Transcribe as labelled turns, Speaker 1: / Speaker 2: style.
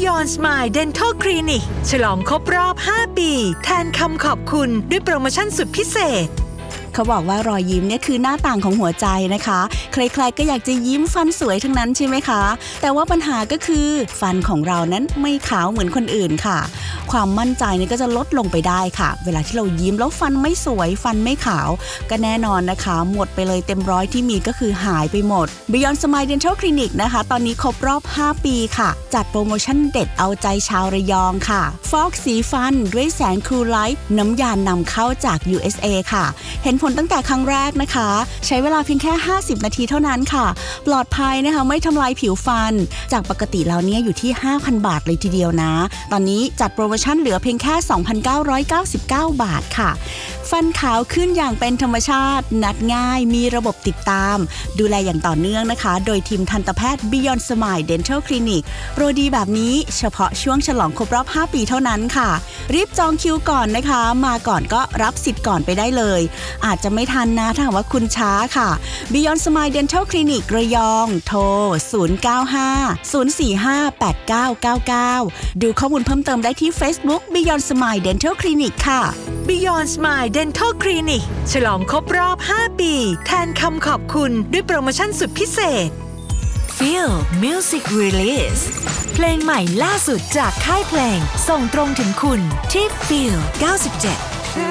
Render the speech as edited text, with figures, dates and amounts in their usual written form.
Speaker 1: Beyond Smile Dental Clinic ฉลองครบรอบ 5 ปีแทนคำขอบคุณด้วยโปรโมชั่นสุดพิเศษ
Speaker 2: เขาบอกว่ารอยยิ้มเนี่ยคือหน้าต่างของหัวใจนะคะใครๆก็อยากจะยิ้มฟันสวยทั้งนั้นใช่ไหมคะแต่ว่าปัญหาก็คือฟันของเรานั้นไม่ขาวเหมือนคนอื่นค่ะความมั่นใจเนี่ยก็จะลดลงไปได้ค่ะเวลาที่เรายิ้มแล้วฟันไม่สวยฟันไม่ขาวก็แน่นอนนะคะหมดไปเลยเต็มร้อยที่มีก็คือหายไปหมด Beyond Smile Dental Clinic นะคะตอนนี้ครบรอบ 5 ปีค่ะจัดโปรโมชั่นเด็ดเอาใจชาวระยองค่ะฟอกสีฟันด้วยแสงคูลไลท์น้ำยานำเข้าจาก USA ค่ะเห็นผลตั้งแต่ครั้งแรกนะคะใช้เวลาเพียงแค่50นาทีเท่านั้นค่ะปลอดภัยนะคะไม่ทำลายผิวฟันจากปกติแล้วเนี่ยอยู่ที่ 5,000 บาทเลยทีเดียวนะตอนนี้จัดโปรโมชั่นเหลือเพียงแค่ 2,999 บาทค่ะฟันขาวขึ้นอย่างเป็นธรรมชาตินัดง่ายมีระบบติดตามดูแลอย่างต่อเนื่องนะคะโดยทีมทันตแพทย์ Beyond Smile Dental Clinic โปรดีแบบนี้เฉพาะช่วงฉลองครบรอบ 5 ปีเท่านั้นค่ะรีบจองคิวก่อนนะคะมาก่อนก็รับสิทธิ์ก่อนไปได้เลยอาจจะไม่ทันนะถ้าหากว่าคุณช้าค่ะ Beyond Smile Dental Clinic ระยองโทร 095-045-8999 ดูข้อมูลเพิ่มเติมได้ที่ Facebook Beyond Smile Dental Clinic ค่ะ
Speaker 1: Beyond Smile Dental Clinic ฉลองครบรอบ 5 ปีแทนคำขอบคุณด้วยโปรโมชั่นสุดพิเศษ Feel Music Release เพลงใหม่ล่าสุดจากค่ายเพลงส่งตรงถึงคุณที่ Feel 97